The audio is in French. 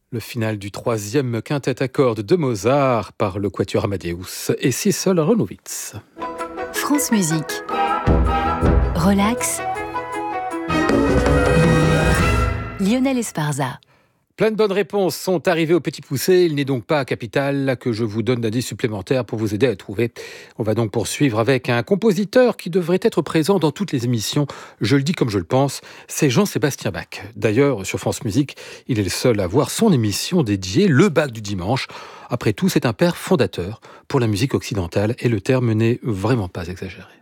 Le final du troisième quintet à cordes de Mozart par le Quatuor Amadeus et Cecil Renowitz. France Musique. Relax. Lionel Esparza. Plein de bonnes réponses sont arrivées au Petit Poucet. Il n'est donc pas capital que je vous donne d'indices supplémentaires pour vous aider à trouver. On va donc poursuivre avec un compositeur qui devrait être présent dans toutes les émissions. Je le dis comme je le pense, c'est Jean-Sébastien Bach. D'ailleurs, sur France Musique, il est le seul à avoir son émission dédiée, le Bach du dimanche. Après tout, c'est un père fondateur pour la musique occidentale et le terme n'est vraiment pas exagéré.